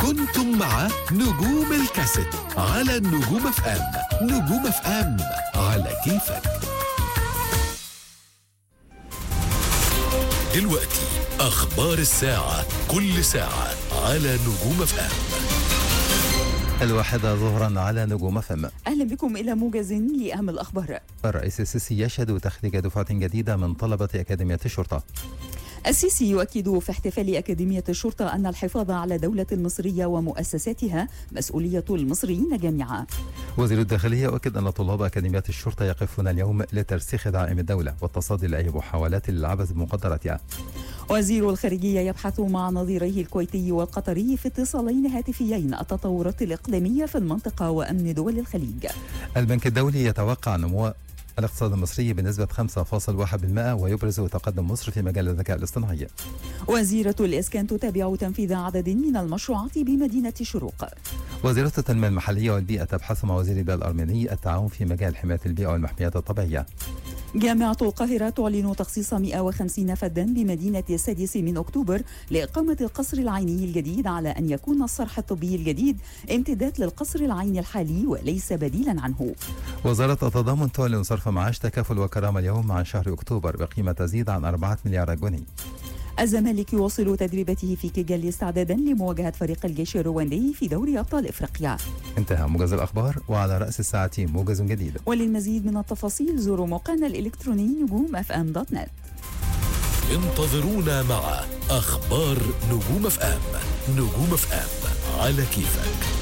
كنتم مع نجوم الكاسيت على نجوم اف ام. نجوم اف ام على كيفك. دلوقتي أخبار الساعة، كل ساعة على نجوم اف ام. 1:00 ظهرا على نجوم فم. أهلا بكم إلى موجز لأهم الأخبار. الرئيس السيسي يشهد تخريج دفعة جديدة من طلبة أكاديمية الشرطة. السيسي يؤكد في احتفال أكاديمية الشرطة أن الحفاظ على دولة المصرية ومؤسساتها مسؤولية المصريين جميعا. وزير الداخلية يؤكد أن طلاب أكاديمية الشرطة يقفون اليوم لترسيخ دعائم الدولة والتصدي لأي محاولات للعبث بمقدراتها. وزير الخارجية يبحث مع نظيريه الكويتي والقطري في اتصالين هاتفيين التطورات الإقليمية في المنطقة وأمن دول الخليج. البنك الدولي يتوقع نمو الاقتصاد المصري بنسبة 5.1% ويبرز تقدم مصر في مجال الذكاء الاصطناعي. وزيرة الإسكان تتابع تنفيذ عدد من المشروعات بمدينة شروق. وزيرة التنمية المحلية والبيئة تبحث مع وزير البيئة الأرميني التعاون في مجال حماية البيئة والمحميات الطبيعية. جامعة القاهرة تعلن تخصيص 150 فدا بمدينة 6 أكتوبر لإقامة القصر العيني الجديد، على أن يكون الصرح الطبي الجديد امتداد للقصر العيني الحالي وليس بديلا عنه. وزارة التضامن تعلن صرف معاش تكافل وكرامة اليوم عن شهر أكتوبر بقيمة تزيد عن 4 مليار جنيه. الزمالك يواصل تدريباته في كيجالي استعدادا لمواجهة فريق الجيش الرواندي في دوري أبطال إفريقيا. انتهى موجز الأخبار، وعلى رأس الساعة موجز جديد. وللمزيد من التفاصيل زوروا موقعنا الإلكتروني نجوم.fm.net. انتظرونا مع أخبار نجوم اف ام. نجوم اف ام على كيفك.